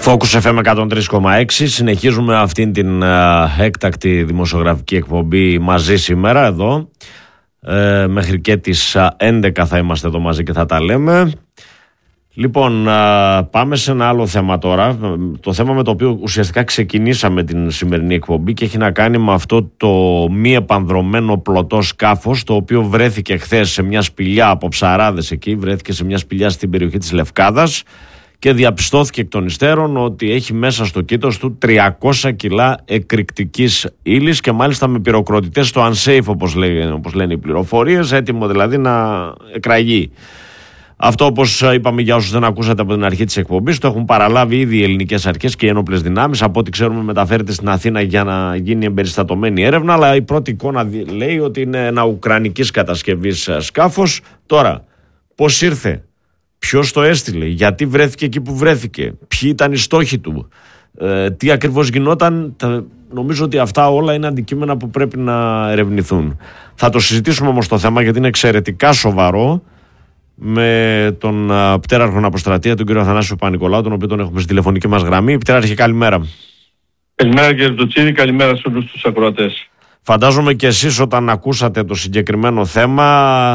Focus FM 103,6. Συνεχίζουμε αυτήν την έκτακτη δημοσιογραφική εκπομπή μαζί σήμερα εδώ. Μέχρι και τις 11 θα είμαστε εδώ μαζί και θα τα λέμε. Λοιπόν, πάμε σε ένα άλλο θέμα τώρα. Το θέμα με το οποίο ουσιαστικά ξεκινήσαμε την σημερινή εκπομπή και έχει να κάνει με αυτό το μη επανδρωμένο πλωτό σκάφος, το οποίο βρέθηκε χθες σε μια σπηλιά από ψαράδες εκεί, βρέθηκε σε μια σπηλιά στην περιοχή της Λευκάδας και διαπιστώθηκε εκ των υστέρων ότι έχει μέσα στο κήτος του 300 κιλά εκρηκτικής ύλης και μάλιστα με πυροκροτητές στο unsafe, όπως λένε οι πληροφορίες, έτοιμο δηλαδή να εκραγεί. Αυτό, όπως είπαμε, για όσους δεν ακούσατε από την αρχή της εκπομπής, το έχουν παραλάβει ήδη οι ελληνικές αρχές και οι ενόπλες δυνάμεις. Από ό,τι ξέρουμε, μεταφέρεται στην Αθήνα για να γίνει εμπεριστατωμένη έρευνα. Αλλά η πρώτη εικόνα λέει ότι είναι ένα ουκρανικής κατασκευής σκάφος. Τώρα, πώς ήρθε, ποιος το έστειλε, γιατί βρέθηκε εκεί που βρέθηκε, ποιοι ήταν οι στόχοι του, τι ακριβώς γινόταν, νομίζω ότι αυτά όλα είναι αντικείμενα που πρέπει να ερευνηθούν. Θα το συζητήσουμε όμως το θέμα, γιατί είναι εξαιρετικά σοβαρό, με τον πτέραρχο αποστρατεία, τον κύριο Αθανάσιο Παπα-Νικολάου, τον οποίο τον έχουμε στη τηλεφωνική μας γραμμή. Πτέραρχε, καλημέρα. Καλημέρα κύριε Τοτσίδη, καλημέρα σε όλους τους ακροατές. Φαντάζομαι και εσείς όταν ακούσατε το συγκεκριμένο θέμα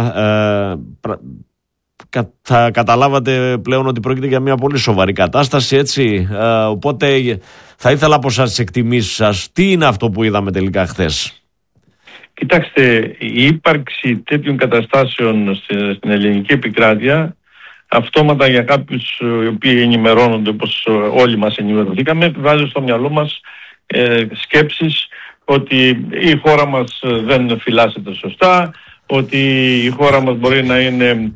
θα καταλάβατε πλέον ότι πρόκειται για μια πολύ σοβαρή κατάσταση, έτσι. Οπότε θα ήθελα από σας τις εκτιμήσεις σας. Τι είναι αυτό που είδαμε τελικά χθες? Κοιτάξτε, η ύπαρξη τέτοιων καταστάσεων στην ελληνική επικράτεια, αυτόματα για κάποιους οι οποίοι ενημερώνονται, όπως όλοι μας ενημερωθήκαμε, βάζει στο μυαλό μας σκέψεις ότι η χώρα μας δεν φυλάσσεται σωστά, ότι η χώρα μας μπορεί να είναι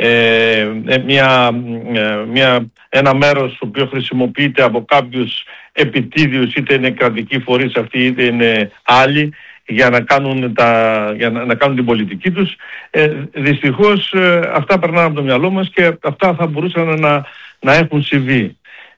ένα μέρος το οποίο χρησιμοποιείται από κάποιους επιτίδιους, είτε είναι κρατικοί φορείς αυτοί είτε είναι άλλοι, για να κάνουν την πολιτική τους. Δυστυχώς αυτά περνάνε από το μυαλό μας και αυτά θα μπορούσαν να έχουν συμβεί.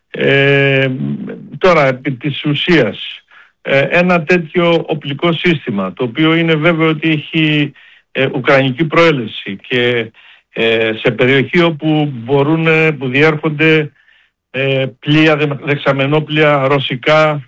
Τώρα, επί της ουσίας, ένα τέτοιο οπλικό σύστημα, το οποίο είναι βέβαιο ότι έχει ουκρανική προέλευση και σε περιοχή όπου που διέρχονται πλοία, δεξαμενόπλοια ρωσικά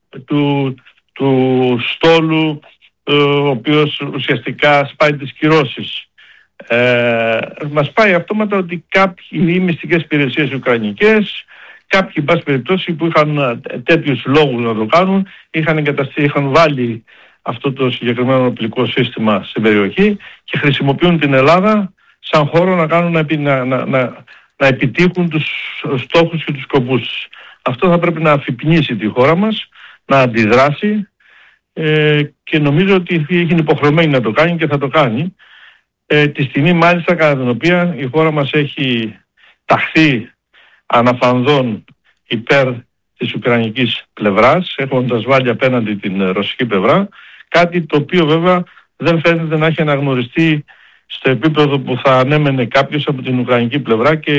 του στόλου, ο οποίος ουσιαστικά σπάει τις κυρώσεις. Μας πάει αυτόματα ότι κάποιοι μυστικές υπηρεσίες ουκρανικές, κάποιοι εν πάση περιπτώσει που είχαν τέτοιους λόγους να το κάνουν, είχαν βάλει αυτό το συγκεκριμένο οπλικό σύστημα στην περιοχή και χρησιμοποιούν την Ελλάδα σαν χώρο να επιτύχουν τους στόχους και τους σκοπούς. Αυτό θα πρέπει να αφυπνίσει τη χώρα μας, να αντιδράσει, και νομίζω ότι είναι υποχρεωμένη να το κάνει και θα το κάνει τη στιγμή μάλιστα κατά την οποία η χώρα μας έχει ταχθεί αναφανδόν υπέρ της ουκρανικής πλευράς, έχοντας βάλει απέναντι την ρωσική πλευρά, κάτι το οποίο βέβαια δεν φαίνεται να έχει αναγνωριστεί στο επίπεδο που θα ανέμενε κάποιος από την ουκρανική πλευρά και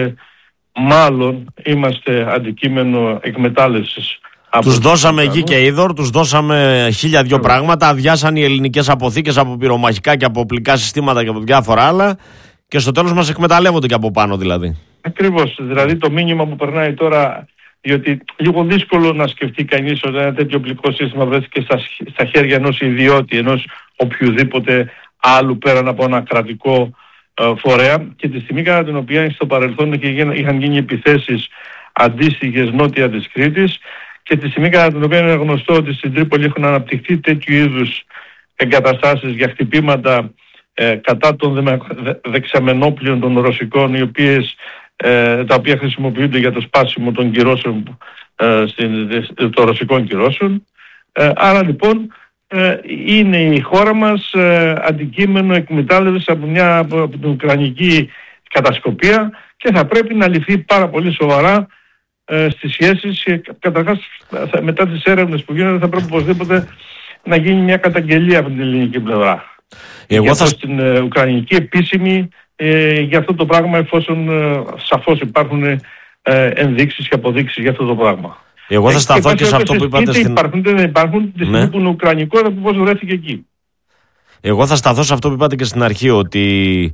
είμαστε αντικείμενο εκμετάλλευσης. Τους δώσαμε γη και είδωρ, τους δώσαμε 1002 πράγματα, αδειάσαν οι ελληνικές αποθήκες από πυρομαχικά και από οπλικά συστήματα και από διάφορα άλλα και στο τέλος μας εκμεταλλεύονται και από πάνω δηλαδή. Ακριβώς, δηλαδή το μήνυμα που περνάει τώρα, διότι λίγο δύσκολο να σκεφτεί κανείς ότι ένα τέτοιο οπλικό σύστημα βρέθηκε στα χέρια ενός ιδιώτη, ενός οποιοδήποτε άλλου πέραν από ένα κρατικό φορέα, και τη στιγμή κατά την οποία στο παρελθόν είχαν γίνει επιθέσεις αντίστοιχες νότια της Κρήτης και τη στιγμή κατά την οποία είναι γνωστό ότι στην Τρίπολη έχουν αναπτυχθεί τέτοιου είδους εγκαταστάσεις για χτυπήματα κατά των δεξαμενόπλων των ρωσικών, τα οποία χρησιμοποιούνται για το σπάσιμο των κυρώσεων, των ρωσικών κυρώσεων. Άρα λοιπόν είναι η χώρα μας αντικείμενο εκμετάλλευσης από την ουκρανική κατασκοπία και θα πρέπει να ληφθεί πάρα πολύ σοβαρά στις σχέσεις. Καταρχάς, μετά τις έρευνες που γίνονται θα πρέπει οπωσδήποτε να γίνει μια καταγγελία από την ελληνική πλευρά. Στην ουκρανική επίσημη για αυτό το πράγμα, εφόσον σαφώς υπάρχουν ενδείξεις και αποδείξεις για αυτό το πράγμα. Εγώ θα σταθώ και σε αυτό που είπατε. Δεν υπάρχουν, τη στιγμή που είναι ουκρανικό, πώς βρέθηκε εκεί. Εγώ θα σταθώ σε αυτό που είπατε και στην αρχή, ότι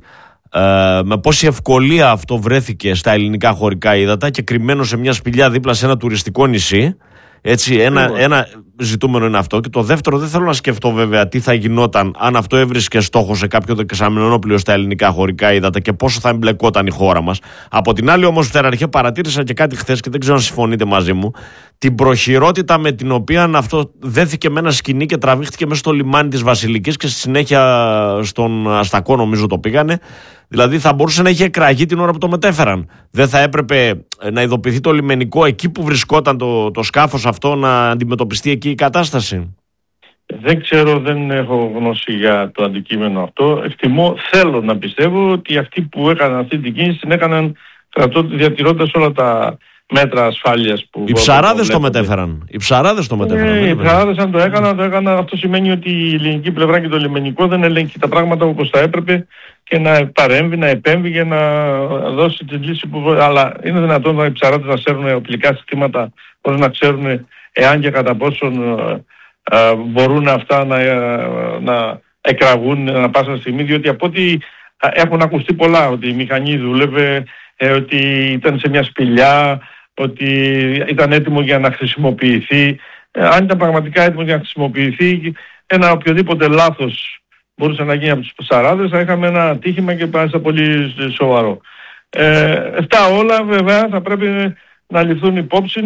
με πόση ευκολία αυτό βρέθηκε στα ελληνικά χωρικά ύδατα και κρυμμένο σε μια σπηλιά δίπλα σε ένα τουριστικό νησί. Έτσι, ένα ζητούμενο είναι αυτό. Και το δεύτερο, δεν θέλω να σκεφτώ βέβαια τι θα γινόταν αν αυτό έβρισκε στόχο σε κάποιο δεξαμενόπλοιο στα ελληνικά χωρικά ύδατα και πόσο θα εμπλεκόταν η χώρα μας. Από την άλλη, όμως, Φτεραρχέ, παρατήρησα και κάτι χθες και δεν ξέρω αν συμφωνείτε μαζί μου. Την προχειρότητα με την οποία αυτό δέθηκε με ένα σκηνή και τραβήχτηκε μέσα στο λιμάνι της Βασιλικής και στη συνέχεια στον Αστακό, νομίζω το πήγανε. Δηλαδή θα μπορούσε να είχε εκραγεί την ώρα που το μετέφεραν. Δεν θα έπρεπε να ειδοποιηθεί το λιμενικό εκεί που βρισκόταν το σκάφος αυτό, να αντιμετωπιστεί εκεί η κατάσταση? Δεν ξέρω, δεν έχω γνώση για το αντικείμενο αυτό. Εκτιμώ, θέλω να πιστεύω ότι αυτοί που έκαναν αυτή την κίνηση την έκαναν διατηρώντας όλα τα μέτρα ασφάλειας που... Οι ψαράδες το μετέφεραν. Οι ψαράδες αν το έκαναν, αυτό σημαίνει ότι η ελληνική πλευρά και το λιμενικό δεν ελέγχει τα πράγματα όπως θα έπρεπε και να παρέμβει, να επέμβει για να δώσει τη λύση που... Αλλά είναι δυνατόν οι ψαράδες να ξέρουν οπλικά συστήματα, χωρίς να ξέρουν εάν και κατά πόσον μπορούν αυτά να εκραγούν ανα πάσα στιγμή, διότι από ό,τι έχουν ακουστεί πολλά, ότι η μηχανή δούλευε, ότι ήταν σε μια σπηλιά, ότι ήταν έτοιμο για να χρησιμοποιηθεί. Αν ήταν πραγματικά έτοιμο για να χρησιμοποιηθεί, ένα οποιοδήποτε λάθος μπορούσε να γίνει από τους ψαράδες, θα είχαμε ένα ατύχημα και μάλιστα πολύ σοβαρό. Αυτά όλα βέβαια θα πρέπει να ληφθούν υπόψη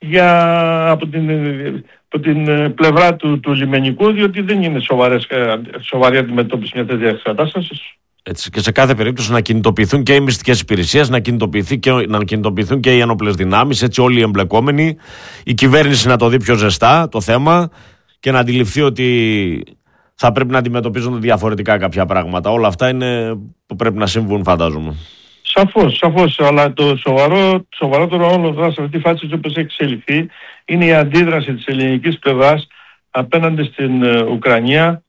από την πλευρά του λιμενικού, διότι δεν είναι σοβαρή αντιμετώπιση μια τέτοια κατάσταση. Έτσι, και σε κάθε περίπτωση να κινητοποιηθούν και οι μυστικές υπηρεσίες, να κινητοποιηθούν και οι ένοπλες δυνάμεις, έτσι όλοι οι εμπλεκόμενοι, η κυβέρνηση να το δει πιο ζεστά το θέμα και να αντιληφθεί ότι θα πρέπει να αντιμετωπίζονται διαφορετικά κάποια πράγματα. Όλα αυτά είναι που πρέπει να συμβούν, φαντάζομαι. Σαφώς, αλλά το σοβαρότερο όλο εδώ σε αυτή τη φάση όπως έχει εξελιχθεί είναι η αντίδραση της ελληνικής πλευράς απέναντι στην Ουκρανία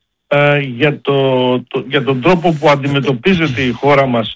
για τον τρόπο που αντιμετωπίζεται η χώρα μας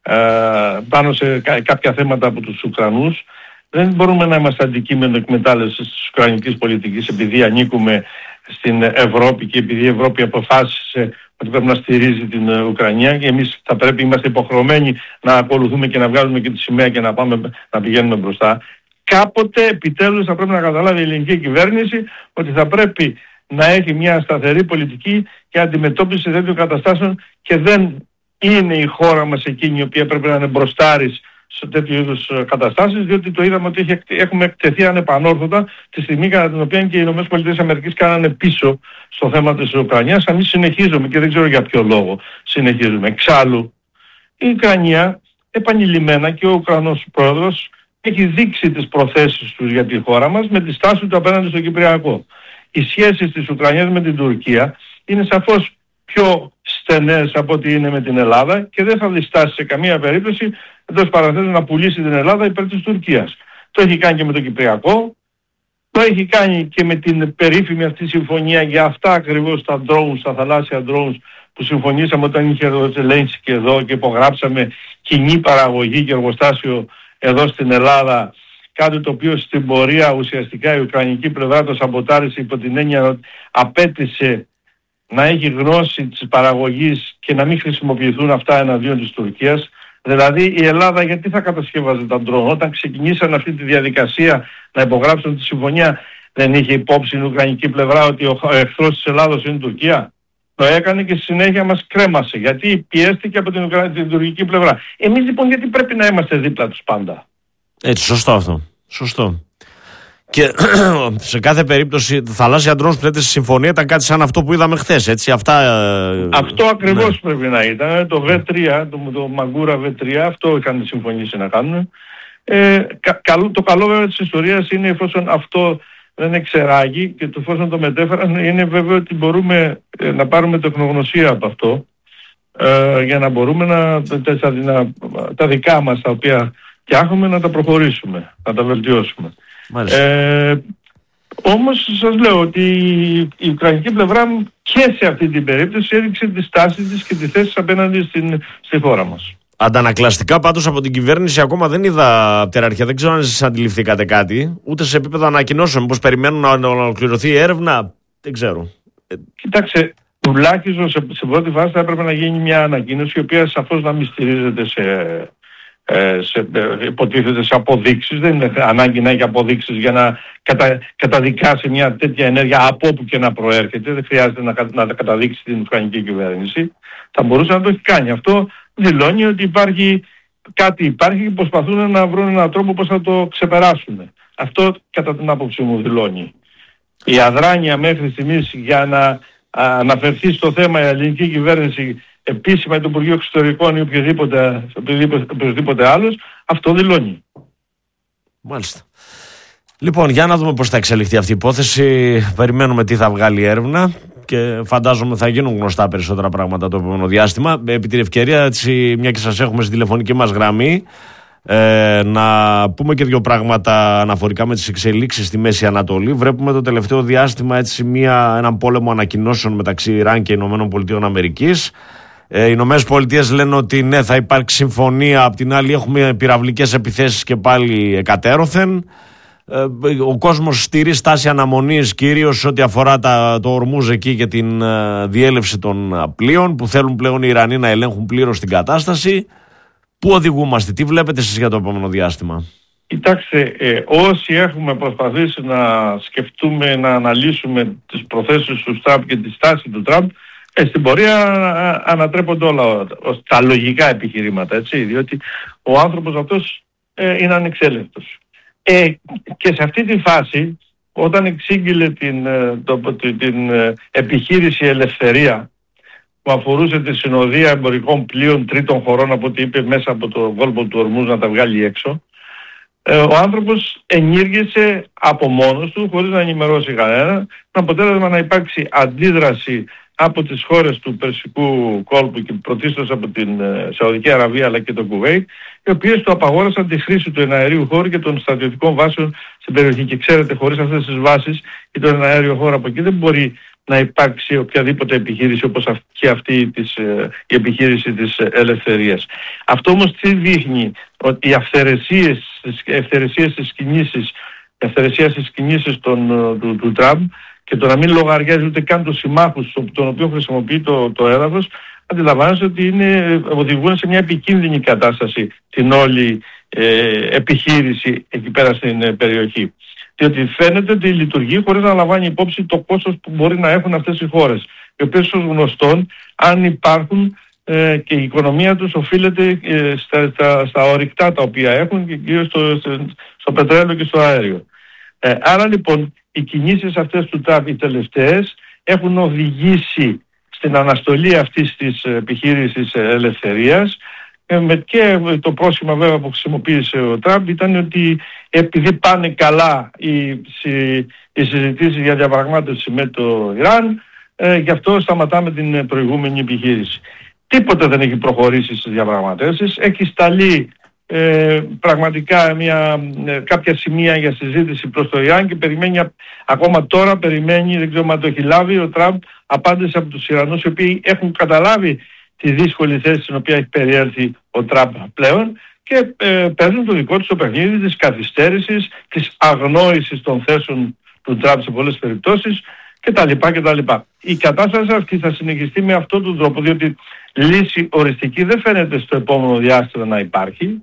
πάνω σε κάποια θέματα από τους Ουκρανούς. Δεν μπορούμε να είμαστε αντικείμενο εκμετάλλευσης της ουκρανικής πολιτικής επειδή ανήκουμε στην Ευρώπη και επειδή η Ευρώπη αποφάσισε ότι πρέπει να στηρίζει την Ουκρανία και εμείς θα πρέπει, είμαστε υποχρεωμένοι να ακολουθούμε και να βγάλουμε και τη σημαία και να πηγαίνουμε μπροστά. Κάποτε επιτέλους θα πρέπει να καταλάβει η ελληνική κυβέρνηση ότι θα πρέπει να έχει μια σταθερή πολιτική και αντιμετώπιση τέτοιων καταστάσεων και δεν είναι η χώρα μας εκείνη η οποία πρέπει να είναι μπροστάρης σε τέτοιου είδους καταστάσεις, διότι το είδαμε ότι έχουμε εκτεθεί ανεπανόρθωτα τη στιγμή κατά την οποία και οι ΗΠΑ κάνανε πίσω στο θέμα της Ουκρανίας. Εμείς συνεχίζουμε και δεν ξέρω για ποιο λόγο συνεχίζουμε. Εξάλλου, η Ουκρανία επανειλημμένα και ο Ουκρανός πρόεδρος έχει δείξει τις προθέσεις τους για τη χώρα μας με τη στάση του απέναντι στο Κυπριακό. Οι σχέσεις της Ουκρανίας με την Τουρκία είναι σαφώς πιο στενές από ό,τι είναι με την Ελλάδα και δεν θα διστάσει σε καμία περίπτωση εντός παραθέσεων να πουλήσει την Ελλάδα υπέρ της Τουρκίας. Το έχει κάνει και με το Κυπριακό, το έχει κάνει και με την περίφημη αυτή συμφωνία για αυτά ακριβώς τα drones, τα θαλάσσια drones που συμφωνήσαμε όταν είχε ο Ζελένσκι εδώ και υπογράψαμε κοινή παραγωγή και εργοστάσιο εδώ στην Ελλάδα. Κάτι το οποίο στην πορεία ουσιαστικά η ουκρανική πλευρά το σαμποτάρισε υπό την έννοια ότι απέτησε να έχει γνώση της παραγωγής και να μην χρησιμοποιηθούν αυτά εναντίον της Τουρκίας. Δηλαδή η Ελλάδα γιατί θα κατασκεύαζε τα ντρόν? Όταν ξεκινήσαν αυτή τη διαδικασία να υπογράψουν τη συμφωνία, δεν είχε υπόψη η ουκρανική πλευρά ότι ο εχθρός της Ελλάδος είναι η Τουρκία? Το έκανε και στη συνέχεια μας κρέμασε γιατί πιέστηκε από την τουρκική πλευρά. Εμείς λοιπόν γιατί πρέπει να είμαστε δίπλα τους πάντα? Έτσι, σωστό αυτό. Σωστό. Και σε κάθε περίπτωση θαλάσσια ντρόουν που λέτε στη συμφωνία ήταν κάτι σαν αυτό που είδαμε χθες, έτσι. Αυτό ακριβώς πρέπει να ήταν. Το V3, το Μαγκούρα V3, αυτό είχαν συμφωνήσει να κάνουν. Το καλό βέβαια της ιστορίας είναι εφόσον αυτό δεν εξεράγει και εφόσον το μετέφεραν, είναι βέβαιο ότι μπορούμε να πάρουμε τεχνογνωσία από αυτό για να μπορούμε τα δικά μας τα οποία φτιάχνουμε να τα προχωρήσουμε, να τα βελτιώσουμε. Όμως σας λέω ότι η ουκρανική πλευρά και σε αυτή την περίπτωση έδειξε τη στάση της και τη θέση απέναντι στη χώρα μας. Αντανακλαστικά πάντως από την κυβέρνηση ακόμα δεν είδα, Φτεραρχέ, δεν ξέρω αν εσείς αντιληφθήκατε κάτι, ούτε σε επίπεδο ανακοινώσεων, μήπως περιμένουν να ολοκληρωθεί η έρευνα, δεν ξέρω. Κοιτάξτε, τουλάχιστον σε πρώτη φάση θα έπρεπε να γίνει μια ανακοίνωση η οποία σαφώς να μην στηρίζεται υποτίθεται σε αποδείξεις. Δεν είναι ανάγκη να έχει αποδείξεις για να καταδικάσει μια τέτοια ενέργεια από όπου και να προέρχεται. Δεν χρειάζεται να καταδείξει την ουκρανική κυβέρνηση. Θα μπορούσε να το έχει κάνει. Αυτό δηλώνει ότι υπάρχει και προσπαθούν να βρουν έναν τρόπο πώς θα το ξεπεράσουν. Αυτό κατά την άποψή μου δηλώνει. Η αδράνεια μέχρι στιγμής για να αναφερθεί στο θέμα η ελληνική κυβέρνηση επίσημα το Υπουργείο Εξωτερικών ή οποιοδήποτε άλλος, αυτό δηλώνει. Μάλιστα. Λοιπόν, για να δούμε πώς θα εξελιχθεί αυτή η υπόθεση. Περιμένουμε τι θα βγάλει η έρευνα και φαντάζομαι θα γίνουν γνωστά περισσότερα πράγματα το επόμενο διάστημα. Επί την ευκαιρία, έτσι, μια και σας έχουμε στη τηλεφωνική μας γραμμή, να πούμε και δύο πράγματα αναφορικά με τις εξελίξεις στη Μέση Ανατολή. Βλέπουμε το τελευταίο διάστημα έναν πόλεμο ανακοινώσεων μεταξύ Ιράν και Ηνωμένων Πολιτείων Αμερικής. Οι Ηνωμένες Πολιτείες λένε ότι ναι, θα υπάρξει συμφωνία. Απ' την άλλη έχουμε πυραυλικές επιθέσεις και πάλι εκατέρωθεν. Ο κόσμος στηρεί στάση αναμονής, κυρίως ό,τι αφορά το Ορμούζ εκεί και την διέλευση των πλοίων που θέλουν πλέον οι Ιρανοί να ελέγχουν πλήρως την κατάσταση. Πού οδηγούμαστε, τι βλέπετε εσείς για το επόμενο διάστημα? Κοιτάξτε, όσοι έχουμε προσπαθήσει να σκεφτούμε, να αναλύσουμε τις προθέσεις του Τραμπ και τη στάση του Τραμπ, στην πορεία ανατρέπονται όλα τα λογικά επιχειρήματα, έτσι, διότι ο άνθρωπος αυτός είναι ανεξέλεγκτος. Και σε αυτή τη φάση, όταν εξήγηλε την επιχείρηση Ελευθερία που αφορούσε τη συνοδεία εμπορικών πλοίων τρίτων χωρών, από ό,τι είπε, μέσα από το κόλπο του Ορμούζ να τα βγάλει έξω, ο άνθρωπος ενήργησε από μόνος του, χωρίς να ενημερώσει κανένα, με αποτέλεσμα να υπάρξει αντίδραση από τις χώρες του Περσικού κόλπου και πρωτίστως από την Σαουδική Αραβία αλλά και το Κουβέιτ, οι οποίες του απαγόρασαν τη χρήση του εναερίου χώρου και των στρατιωτικών βάσεων στην περιοχή. Και ξέρετε, χωρίς αυτές τις βάσεις ή τον εναέριο χώρο από εκεί δεν μπορεί να υπάρξει οποιαδήποτε επιχείρηση όπως και αυτή η επιχείρηση της Ελευθερίας. Αυτό όμως τι δείχνει? Ότι οι αυθαιρεσίες στις κινήσεις του Τραμπ και το να μην λογαριάζει ούτε καν τους συμμάχους τον οποίο χρησιμοποιεί το έδαφος, αντιλαμβάνεσαι ότι οδηγούν σε μια επικίνδυνη κατάσταση την όλη επιχείρηση εκεί πέρα στην περιοχή. Διότι φαίνεται ότι λειτουργεί χωρίς να λαμβάνει υπόψη το κόστος που μπορεί να έχουν αυτές οι χώρες, οι οποίες ως γνωστόν, αν υπάρχουν, και η οικονομία τους οφείλεται στα ορυκτά τα οποία έχουν και κυρίως στο πετρέλαιο και στο αέριο. Άρα λοιπόν οι κινήσεις αυτές του Τραμπ, οι τελευταίες, έχουν οδηγήσει στην αναστολή αυτής της επιχείρησης Ελευθερίας, και το πρόσχημα βέβαια που χρησιμοποίησε ο Τραμπ ήταν ότι επειδή πάνε καλά οι συζητήσεις για διαπραγμάτευση με το Ιράν, γι' αυτό σταματάμε την προηγούμενη επιχείρηση. Τίποτε δεν έχει προχωρήσει στις διαπραγματεύσεις. Έχει σταλεί πραγματικά κάποια σημεία για συζήτηση προς το Ιράν και περιμένει, ακόμα τώρα περιμένει, δεν ξέρω αν το έχει λάβει ο Τραμπ, απάντηση από τους Ιρανούς, οι οποίοι έχουν καταλάβει τη δύσκολη θέση στην οποία έχει περιέλθει ο Τραμπ πλέον και παίζουν το δικό τους το παιχνίδι της καθυστέρησης, της αγνόησης των θέσεων του Τραμπ σε πολλές περιπτώσεις κτλ. Η κατάσταση αυτή θα συνεχιστεί με αυτόν τον τρόπο, διότι λύση οριστική δεν φαίνεται στο επόμενο διάστημα να υπάρχει.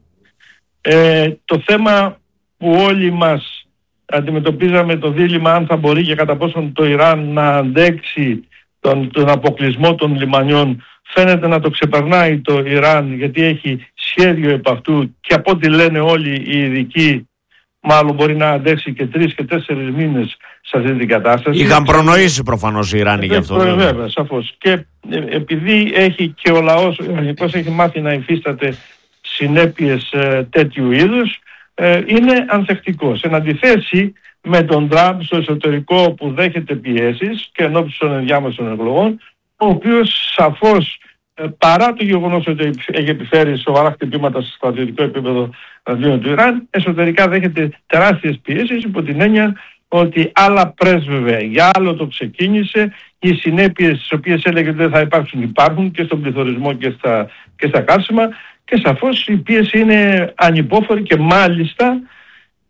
Το θέμα που όλοι μας αντιμετωπίζαμε, το δίλημμα αν θα μπορεί και κατά πόσον το Ιράν να αντέξει τον αποκλεισμό των λιμανιών, φαίνεται να το ξεπερνάει το Ιράν, γιατί έχει σχέδιο επ' αυτού και από ό,τι λένε όλοι οι ειδικοί, μάλλον μπορεί να αντέξει και 3 και 4 μήνες σε αυτή την κατάσταση. Είχαν προνοήσει προφανώς οι Ιράνοι γι' αυτό. Βέβαια, σαφώς. Και επειδή έχει και ο λαός ο Ιρανικός έχει μάθει να υφίσταται συνέπειες τέτοιου είδους, είναι ανθεκτικός. Εν αντιθέσει με τον Τραμπ στο εσωτερικό που δέχεται πιέσεις και ενώπιση των ενδιάμεσων εκλογών, ο οποίος σαφώς, παρά το γεγονός ότι έχει επιφέρει σοβαρά χτυπήματα στο στρατιωτικό επίπεδο αντίον του Ιράν, εσωτερικά δέχεται τεράστιες πιέσεις υπό την έννοια ότι άλλα πρέσβευε, για άλλο το ξεκίνησε, οι συνέπειες τις οποίες έλεγε ότι δεν θα υπάρξουν υπάρχουν και στον πληθωρισμό και στα καύσιμα, και σαφώς η πίεση είναι ανυπόφορη και μάλιστα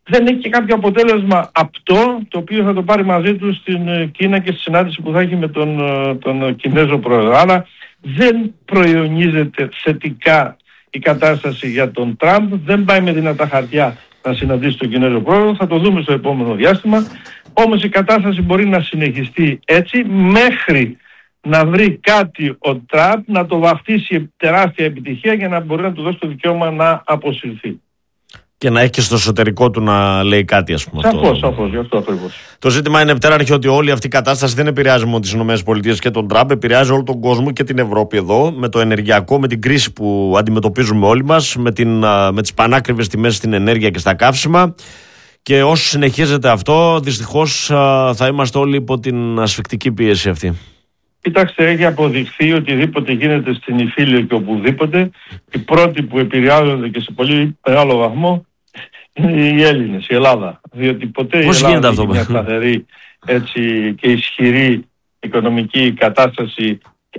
δεν έχει και κάποιο αποτέλεσμα απτό το οποίο θα το πάρει μαζί του στην Κίνα και στη συνάντηση που θα έχει με τον Κινέζο πρόεδρο. Άρα δεν προϊονίζεται θετικά η κατάσταση για τον Τραμπ, δεν πάει με δυνατά χαρτιά να συναντήσει τον Κινέζο πρόεδρο, θα το δούμε στο επόμενο διάστημα. Όμως η κατάσταση μπορεί να συνεχιστεί έτσι μέχρι να βρει κάτι ο Τραμπ να το βαφτίσει τεράστια επιτυχία για να μπορεί να του δώσει το δικαίωμα να αποσυρθεί. Και να έχει και στο εσωτερικό του να λέει κάτι, ας πούμε. Σαφώς, γι' αυτό ακριβώς. Το ζήτημα είναι, Πτέραρχε, ότι όλη αυτή η κατάσταση δεν επηρεάζει μόνο τις ΗΠΑ και τον Τραμπ, επηρεάζει όλο τον κόσμο και την Ευρώπη εδώ, με το ενεργειακό, με την κρίση που αντιμετωπίζουμε όλοι μας, με τις πανάκριβες τιμές στην ενέργεια και στα καύσιμα. Και όσο συνεχίζεται αυτό, δυστυχώς θα είμαστε όλοι υπό την ασφικτική πίεση αυτή. Κοιτάξτε, έχει αποδειχθεί οτιδήποτε γίνεται στην Ιφίλιο και οπουδήποτε, οι πρώτοι που επηρεάζονται και σε πολύ μεγάλο βαθμό είναι οι Έλληνες, η Ελλάδα. Διότι ποτέ η Ελλάδα έχει μια σταθερή έτσι, και ισχυρή οικονομική κατάσταση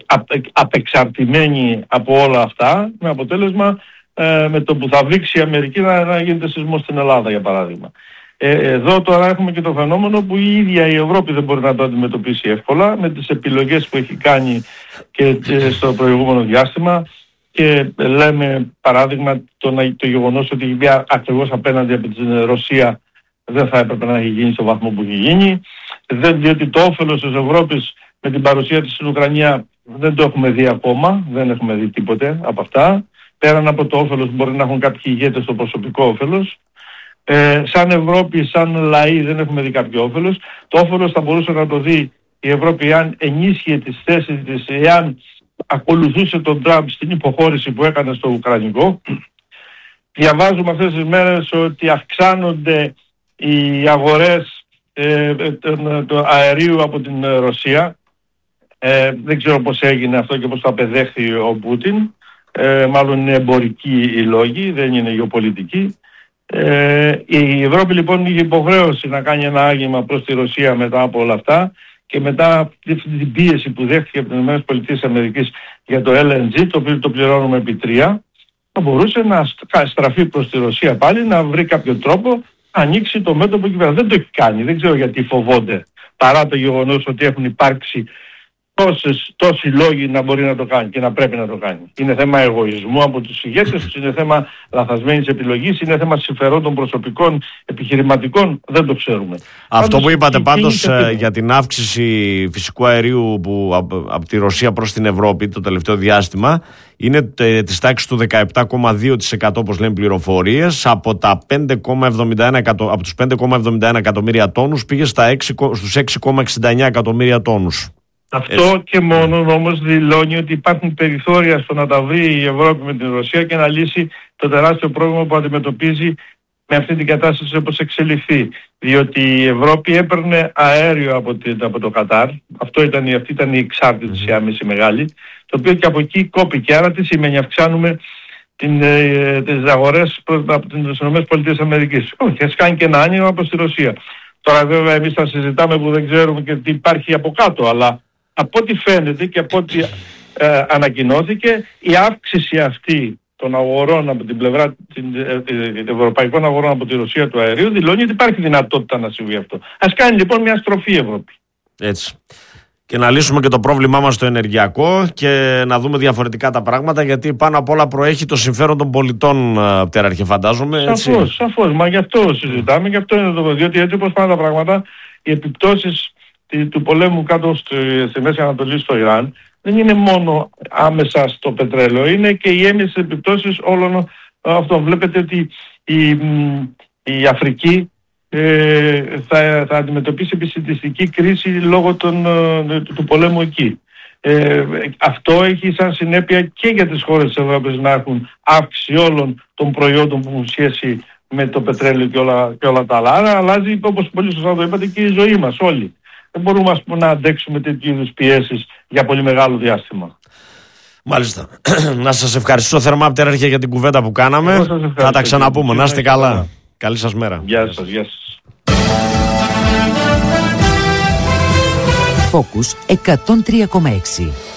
απεξαρτημένη από όλα αυτά, με αποτέλεσμα με το που θα βήξει η Αμερική να γίνεται σεισμός στην Ελλάδα, για παράδειγμα. Εδώ τώρα έχουμε και το φαινόμενο που η ίδια η Ευρώπη δεν μπορεί να το αντιμετωπίσει εύκολα με τις επιλογές που έχει κάνει και στο προηγούμενο διάστημα, και λέμε παράδειγμα το γεγονός ότι η βία ακριβώς απέναντι από την Ρωσία δεν θα έπρεπε να έχει γίνει στο βαθμό που έχει γίνει, διότι το όφελος της Ευρώπης με την παρουσία της στην Ουκρανία δεν το έχουμε δει ακόμα, δεν έχουμε δει τίποτε από αυτά, πέραν από το όφελος που μπορεί να έχουν κάποιοι ηγέτες στο προσωπικό όφελος. Σαν Ευρώπη, σαν λαοί δεν έχουμε δει κάποιο όφελος. Το όφελος θα μπορούσε να το δει η Ευρώπη αν ενίσχυε τις θέσεις της, εάν ακολουθούσε τον Τραμπ στην υποχώρηση που έκανε στο Ουκρανικό. Διαβάζουμε αυτές τις μέρες ότι αυξάνονται οι αγορές του αερίου από την Ρωσία. Δεν ξέρω πώς έγινε αυτό και πώς το απεδέχθη ο Πούτιν. Μάλλον είναι εμπορικοί οι λόγοι, δεν είναι γεωπολιτικοί. Η Ευρώπη λοιπόν είχε υποχρέωση να κάνει ένα άγγιγμα προς τη Ρωσία μετά από όλα αυτά και μετά την πίεση που δέχτηκε από τις ΗΠΑ για το LNG, το οποίο το πληρώνουμε επί 3, θα μπορούσε να στραφεί προς τη Ρωσία πάλι, να βρει κάποιο τρόπο να ανοίξει το μέτωπο εκεί πέρα. Δεν το έχει κάνει, δεν ξέρω γιατί φοβόνται, παρά το γεγονός ότι έχουν υπάρξει τόσοι λόγοι να μπορεί να το κάνει και να πρέπει να το κάνει. Είναι θέμα εγωισμού από τους ηγέτες, είναι θέμα λαθασμένης επιλογής, είναι θέμα συμφερόντων προσωπικών, επιχειρηματικών, δεν το ξέρουμε. Αυτό που είπατε πάντως για την αύξηση φυσικού αερίου από τη Ρωσία προς την Ευρώπη το τελευταίο διάστημα είναι της τάξης του 17,2% όπως λένε πληροφορίες, από τους 5,71 εκατομμύρια τόνους πήγε στους 6,69 εκατομμύρια τόνους. Αυτό και μόνο όμως δηλώνει ότι υπάρχουν περιθώρια στο να τα βρει η Ευρώπη με την Ρωσία και να λύσει το τεράστιο πρόβλημα που αντιμετωπίζει με αυτή την κατάσταση όπως εξελιχθεί. Διότι η Ευρώπη έπαιρνε αέριο από το Κατάρ, αυτή ήταν η εξάρτηση άμεση μεγάλη, το οποίο και από εκεί κόπηκε. Άρα τι σημαίνει, αυξάνουμε τις αγορές από τις ΗΠΑ. Όχι, ας κάνει και ένα άνοιγμα προς τη Ρωσία. Τώρα βέβαια εμείς θα συζητάμε που δεν ξέρουμε και τι υπάρχει από κάτω, αλλά από ό,τι φαίνεται και από ό,τι ανακοινώθηκε, η αύξηση αυτή των αγορών από την πλευρά των ευρωπαϊκών αγορών από τη Ρωσία του αερίου δηλώνει ότι υπάρχει δυνατότητα να συμβεί αυτό. Ας κάνει λοιπόν μια στροφή η Ευρώπη. Έτσι. Και να λύσουμε και το πρόβλημά μας στο ενεργειακό και να δούμε διαφορετικά τα πράγματα, γιατί πάνω απ' όλα προέχει το συμφέρον των πολιτών, Πτέραρχε, φαντάζομαι. Σαφώς. Μα γι' αυτό συζητάμε, γι' αυτό είναι το. Διότι έτσι όπως πάνε τα πράγματα, οι επιπτώσεις του πολέμου κάτω στη Μέση Ανατολή, στο Ιράν, δεν είναι μόνο άμεσα στο πετρέλαιο, είναι και οι έμμεσες επιπτώσεις όλων αυτών. Βλέπετε ότι η Αφρική θα αντιμετωπίσει επισιτιστική κρίση λόγω του πολέμου εκεί. Αυτό έχει σαν συνέπεια και για τις χώρες της Ευρώπης να έχουν αύξηση όλων των προϊόντων που έχουν σχέση με το πετρέλαιο και όλα τα άλλα. Άρα αλλάζει, όπως πολύ σωστά το είπατε, και η ζωή μας όλοι. Δεν μπορούμε να αντέξουμε τέτοιου είδους πιέσεις για πολύ μεγάλο διάστημα. Μάλιστα. Να σας ευχαριστήσω θερμά, Πτέραρχε, για την κουβέντα που κάναμε. Θα τα ξαναπούμε. Να είστε καλά. Καλή σας μέρα. Γεια σας. Focus 103,6.